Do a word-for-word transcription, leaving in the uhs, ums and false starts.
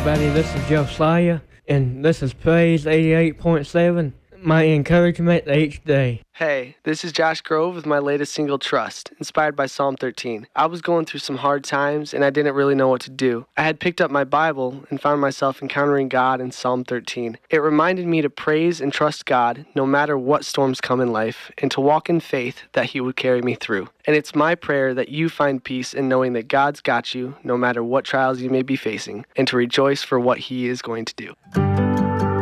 everybody. This is Josiah, and this is Praise eighty-eight point seven, my encouragement each day. Hey, this is Josh Grove with my latest single, Trust, inspired by Psalm thirteen. I was going through some hard times, and I didn't really know what to do. I had picked up my Bible and found myself encountering God in Psalm thirteen. It reminded me to praise and trust God no matter what storms come in life, and to walk in faith that He would carry me through. And it's my prayer that you find peace in knowing that God's got you no matter what trials you may be facing, and to rejoice for what He is going to do.